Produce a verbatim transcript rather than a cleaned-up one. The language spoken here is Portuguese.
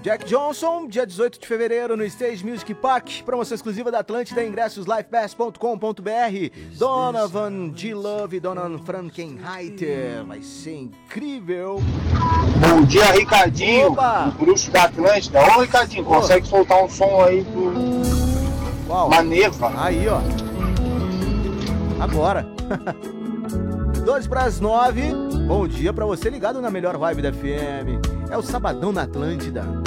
Jack Johnson, dia dezoito de fevereiro no Stage Music Park, promoção exclusiva da Atlântida, ingressos live pass ponto com ponto b r. Donovan G. Love e Donovan Frankenheiter, vai ser incrível. Bom dia, Ricardinho, Opa! o bruxo da Atlântida. Ô, Ricardinho, Ô. consegue soltar um som aí pro Qual? Maneva? Aí, ó. Agora. doze para as nove. Bom dia pra você ligado na melhor vibe da F M. É o Sabadão na Atlântida.